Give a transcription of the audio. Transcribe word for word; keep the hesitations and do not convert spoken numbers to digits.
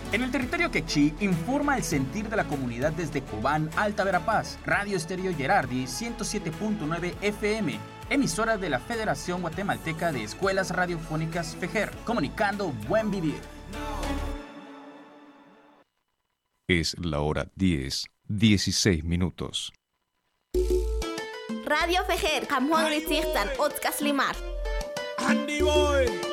En el territorio quechí informa el sentir de la comunidad desde Cobán, Alta Verapaz, Radio Estéreo Gerardi ciento siete punto nueve F M, emisora de la Federación Guatemalteca de Escuelas Radiofónicas FEGER, comunicando buen vivir. Es la hora diez, dieciséis minutos. Radio FEGER, Kamuang Litirtan, Otkas Limar. Andy Boy.